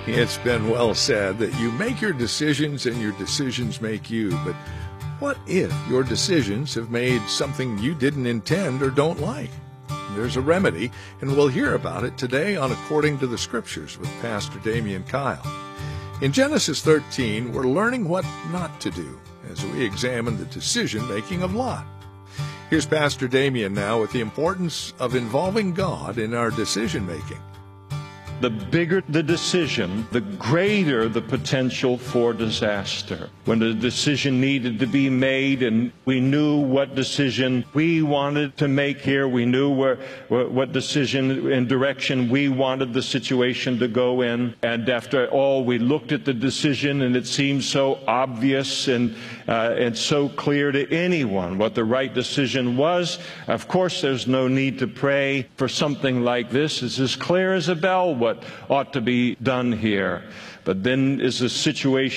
It's been well said that you make your decisions and your decisions make you. But what if your decisions have made something you didn't intend or don't like? There's a remedy, and we'll hear about it today on According to the Scriptures with Pastor Damian Kyle. In Genesis 13, we're learning what not to do as we examine the decision-making of Lot. Here's Pastor Damian now with the importance of involving God in our decision-making. The bigger the decision, the greater the potential for disaster. When the decision needed to be made and we knew what decision we wanted to make here, we knew what decision and direction we wanted the situation to go in. And after all, we looked at the decision and it seemed so obvious and so clear to anyone what the right decision was. Of course, there's no need to pray for something like this. It's as clear as a bell what ought to be done here. But then is the situation